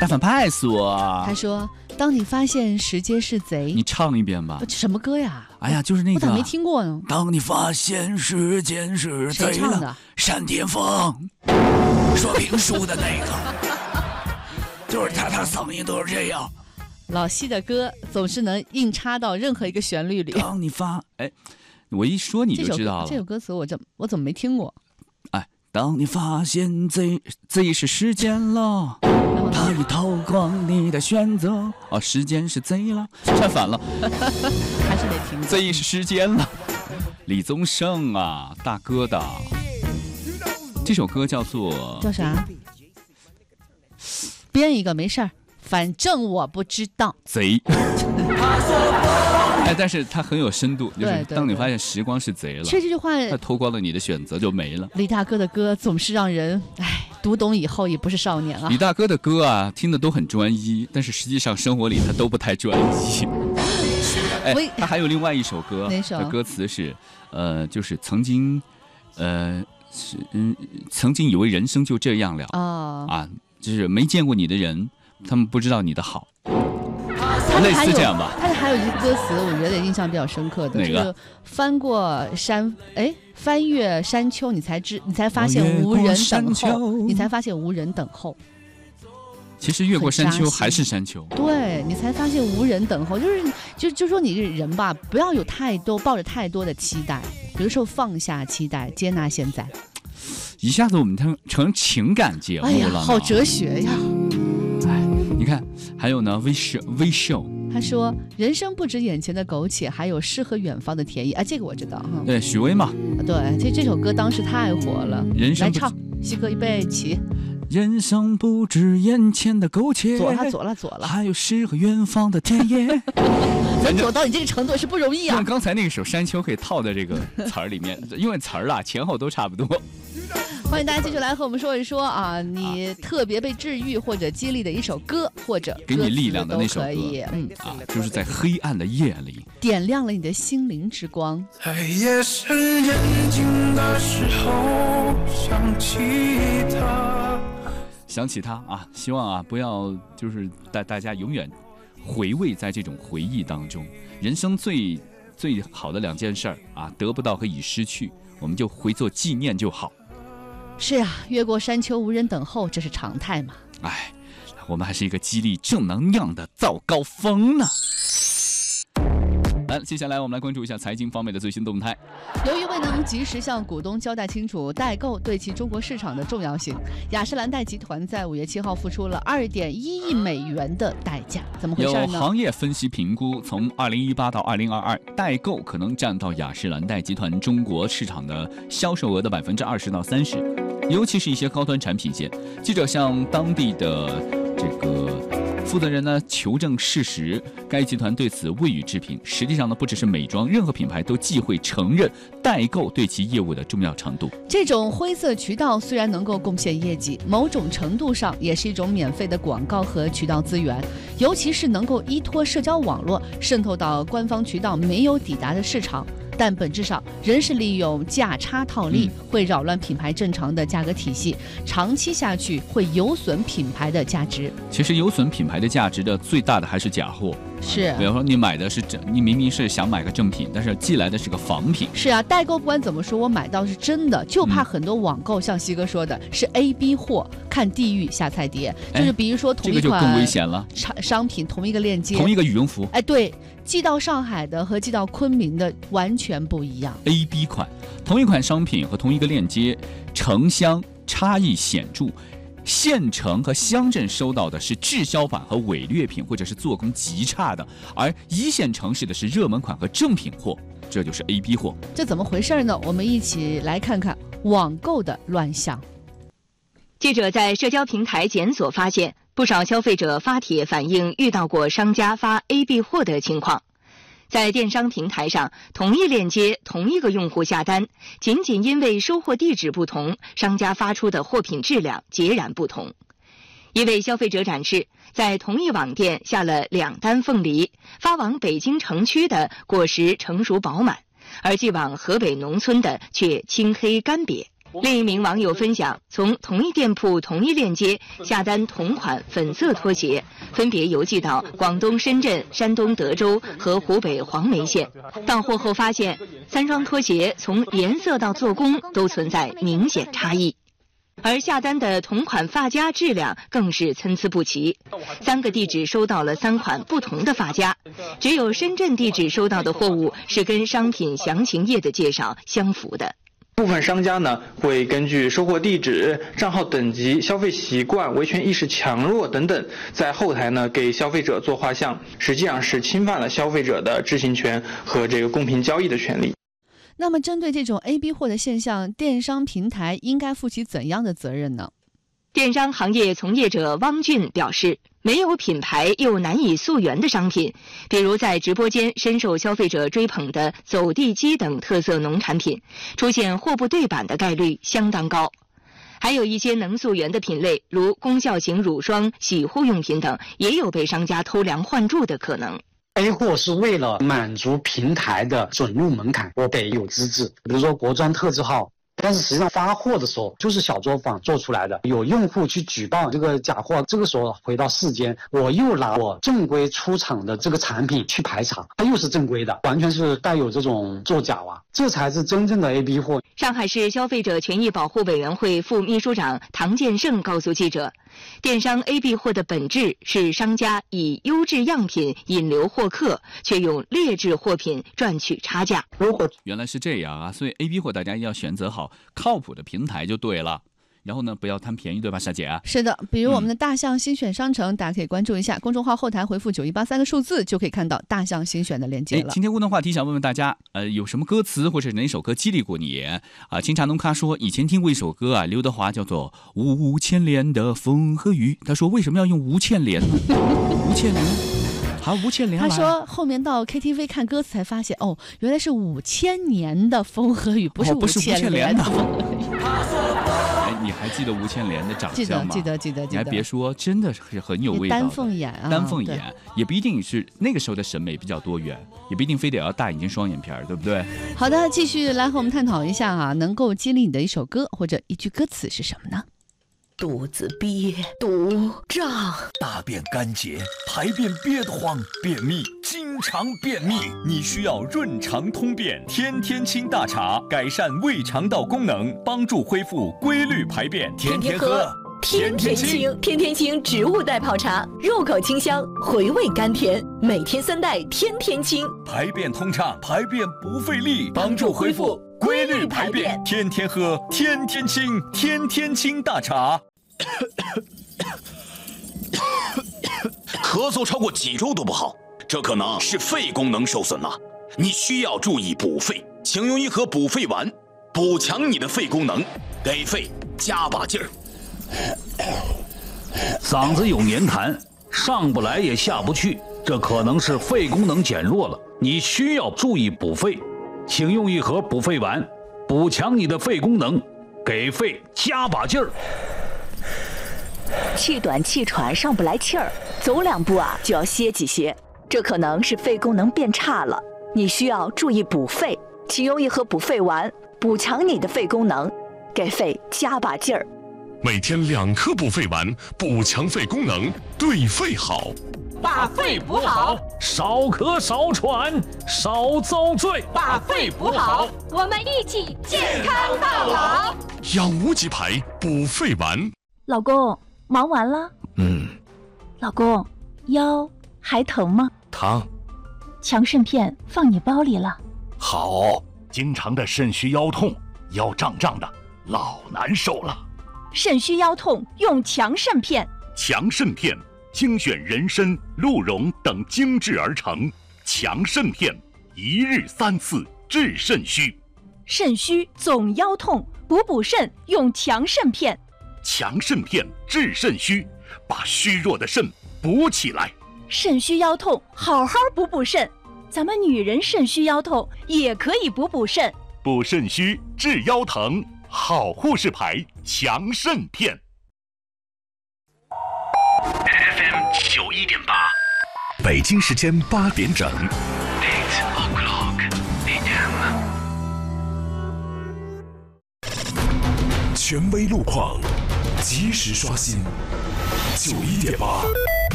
大反派说。 他说：“当你发现时间是贼。” 你唱一遍吧。 什么歌呀？ 哎呀，就是那个。 我咋没听过呢？ 当你发现时间是贼了。 谁唱的？ 单田芳说评书的那个，就是他嗓音都是这样。 老西的歌总是能硬插到任何一个旋律里。 当你我一说你就知道了。 这首歌词我怎么没听过？ 当你发现贼是时间了，他已偷光你的选择。时间是贼了，唱反了， 还是没听过。 贼是时间了，李宗盛啊，大哥的。这首歌叫啥？编一个没事儿，反正我不知道。 贼。但是它很有深度，就是当你发现时光是贼了， 这句话他偷光了你的选择就没了。 李大哥的歌总是让人读懂以后也不是少年啊。 李大哥的歌啊，听的都很专一，但是实际上生活里他都不太专一。他还有另外一首歌， 哪首？ 歌词是，就是曾经以为人生就这样了就是没见过你的人，他们不知道你的好。类似这样吧。 他还有一句歌词，我觉得印象比较深刻的，就是翻越山丘，你才发现无人等候，你才发现无人等候。 其实越过山丘还是山丘， 对，你才发现无人等候，就说你这人吧，不要有抱着太多的期待，比如说放下期待，接纳现在。 一下子我们成情感节目了， 好哲学呀！ 你看，还有呢，微秀。 他说：“人生不止眼前的苟且，还有诗和远方的田野。”这个我知道哈。 对，许巍嘛。 对，这首歌当时太火了。 人生来唱，西哥预备起。 人生不止眼前的苟且， 左了， 还有诗和远方的田野。 能走到你这个程度是不容易啊。 用刚才那首《山丘》可以套在这个词儿里面，因为词儿前后都差不多。 欢迎大家继续来和我们说一说你特别被治愈或者激励的一首歌，或者给你力量的那首歌，就是在黑暗的夜里点亮了你的心灵之光。 在夜深人静的时候想起他希望不要就是大家永远回味在这种回忆当中。人生最好的两件事得不到和已失去，我们就回做纪念就好。 是啊，越过山丘无人等候，这是常态嘛。 我们还是一个激励正能量的早高峰呢。来，接下来我们来关注一下财经方面的最新动态。 由于未能及时向股东交代清楚代购对其中国市场的重要性，雅诗兰黛集团在5月7号付出了2.1亿美元的代价。怎么回事呢？ 有行业分析评估，从2018到2022，代购可能占到雅诗兰黛集团中国市场的销售额的20%到30%，尤其是一些高端产品线。记者向当地的这个负责人呢求证事实，该集团对此未予置评。实际上呢，不只是美妆，任何品牌都忌讳承认代购对其业务的重要程度。 这种灰色渠道虽然能够贡献业绩，某种程度上也是一种免费的广告和渠道资源，尤其是能够依托社交网络渗透到官方渠道没有抵达的市场。但本质上仍是利用价差套利，会扰乱品牌正常的价格体系，长期下去会有损品牌的价值。 其实有损品牌的价值的最大的还是假货。 是， 比如说你买的是你明明是想买个正品，但是寄来的是个仿品。 是啊，代购不管怎么说，我买到是真的，就怕很多网购像西哥说的是 A、B 货，看地域下菜碟，就是比如说同一款这个就更危险了， 商品同一个链接， 同一个羽绒服， 对，寄到上海的和寄到昆明的完全不一样。 A、B 款，同一款商品和同一个链接，城乡差异显著。县城和乡镇收到的是滞销版和伪劣品，或者是做工极差的，而一线城市的是热门款和正品货，这就是 A、B 货。 这怎么回事呢？我们一起来看看网购的乱象。 记者在社交平台检索发现，不少消费者发帖反映遇到过商家发 A、B 货的情况。在电商平台上，同一链接同一个用户下单，仅仅因为收货地址不同，商家发出的货品质量截然不同。一位消费者展示，在同一网店下了2单凤梨，发往北京城区的果实成熟饱满，而寄往河北农村的却青黑干瘪。 另一名网友分享，从同一店铺同一链接下单同款粉色拖鞋，分别邮寄到广东深圳、山东德州和湖北黄梅县。到货后发现，3双拖鞋从颜色到做工都存在明显差异。而下单的同款发夹质量更是参差不齐，3个地址收到了3款不同的发夹，只有深圳地址收到的货物是跟商品详情页的介绍相符的。 部分商家呢会根据收货地址、账号等级、消费习惯、维权意识强弱等等，在后台呢给消费者做画像，实际上是侵犯了消费者的知情权和这个公平交易的权利。 那么针对这种 AB 货的现象，电商平台应该负起怎样的责任呢？ 电商行业从业者汪俊表示，没有品牌又难以溯源的商品，比如在直播间深受消费者追捧的走地鸡等特色农产品，出现货不对版的概率相当高。还有一些能溯源的品类，如功效型乳霜、洗护用品等，也有被商家偷梁换柱的可能。 A 货是为了满足平台的准入门槛，我得有资质，比如说国专特字号。但是实际上发货的时候就是小作坊做出来的，有用户去举报这个假货，这个时候回到世间，我又拿我正规出厂的这个产品去排查，它又是正规的，完全是带有这种作假啊，这才是真正的 AB 货。 上海市消费者权益保护委员会副秘书长唐建胜告诉记者，电商 AB 货的本质是商家以优质样品引流获客，却用劣质货品赚取差价。 原来是这样啊，所以 AB 货大家要选择好靠谱的平台就对了。然后呢，不要贪便宜，对吧，莎姐啊？ 是的，比如我们的大象新选商城，大家可以关注一下，公众号后台回复9183个数字，就可以看到大象新选的链接了。 今天互动话题想问问大家，有什么歌词或者哪首歌激励过你啊？清茶农咖说，以前听过一首歌啊，刘德华叫做《无牵连的风和雨》，他说为什么要用无牵连呢？无牵连。无牵连。 他说后面到 KTV 看歌词才发现，哦，原来是5000年的风和雨，不是无牵连的风和雨。 你还记得吴倩莲的长相吗？ 记得。 你还别说，真的是很有味道的。 丹凤眼啊， 丹凤眼也不一定是那个时候的审美比较多元，也不一定非得要大眼睛双眼皮儿，对不对？ 好的，继续来和我们探讨一下啊，能够激励你的一首歌或者一句歌词是什么呢？ 肚子憋肚胀， 大便干结，排便憋得慌，便秘，经常便秘，你需要润肠通便天天清大茶，改善胃肠道功能，帮助恢复规律排便，天天喝。 天天清，天天清植物代泡茶，入口清香，回味甘甜，每天3袋，天天清， 排便通畅，排便不费力，帮助恢复规律排便，天天喝，天天清，天天清大茶。 咳嗽超过几周都不好，这可能是肺功能受损了，你需要注意补肺，请用一盒补肺丸，补强你的肺功能，给肺加把劲儿。 嗓子有黏痰，上不来也下不去，这可能是肺功能减弱了，你需要注意补肺，请用一盒补肺丸，补强你的肺功能，给肺加把劲儿。 气短气喘上不来气儿，走2步啊就要歇几歇，这可能是肺功能变差了，你需要注意补肺，请用一盒补肺丸，补强你的肺功能，给肺加把劲儿。 每天2颗补肺丸，补强肺功能，对肺好。 把肺补好， 少咳少喘少遭罪。 把肺补好，我们一起健康到老。 养无极牌补肺丸。 老公，忙完了？老公，腰还疼吗？ 疼。 强肾片放你包里了。 好，经常的肾虚腰痛，腰胀胀的，老难受了。 肾虚腰痛用强肾片。 强肾片精选人参、鹿茸等精制而成，强肾片1日3次治肾虚。 肾虚总腰痛，补肾用强肾片。 强肾片治肾虚，把虚弱的肾补起来。 肾虚腰痛好好补肾，咱们女人肾虚腰痛也可以补肾。 补肾虚治腰疼，好护士牌强肾片。 FM 91.8，北京时间8点整。It's o'clock AM。 权威路况，及时刷新。91.8